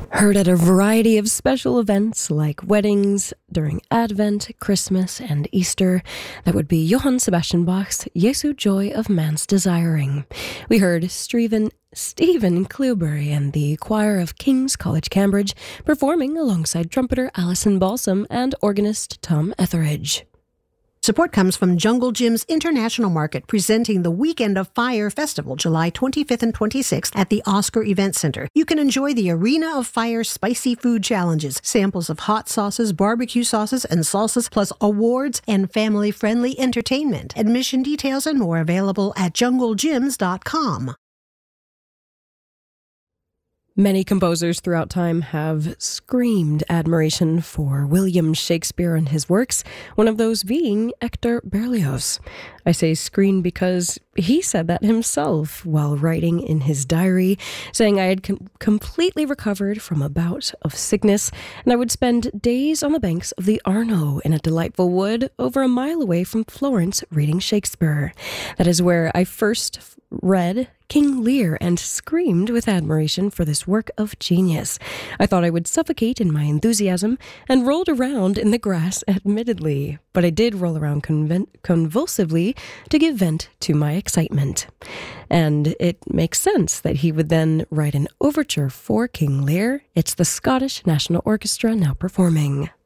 Heard at a variety of special events like weddings, during Advent, Christmas, and Easter. That would be Johann Sebastian Bach's Jesu Joy of Man's Desiring. We heard Stephen Cleobury and the choir of King's College Cambridge performing alongside trumpeter Alison Balsam and organist Tom Etheridge. Support comes from Jungle Gym's International Market, presenting the Weekend of Fire Festival, July 25th and 26th at the Oscar Event Center. You can enjoy the Arena of Fire spicy food challenges, samples of hot sauces, barbecue sauces, and salsas, plus awards and family-friendly entertainment. Admission details and more available at junglegyms.com. Many composers throughout time have screamed admiration for William Shakespeare and his works, one of those being Hector Berlioz. I say screamed because he said that himself while writing in his diary, saying I had completely recovered from a bout of sickness, and I would spend days on the banks of the Arno in a delightful wood over a mile away from Florence reading Shakespeare. That is where I first read King Lear and screamed with admiration for this work of genius. I thought I would suffocate in my enthusiasm and rolled around in the grass admittedly, but I did roll around convulsively to give vent to my excitement. And it makes sense that he would then write an overture for King Lear. It's the Scottish National Orchestra now performing.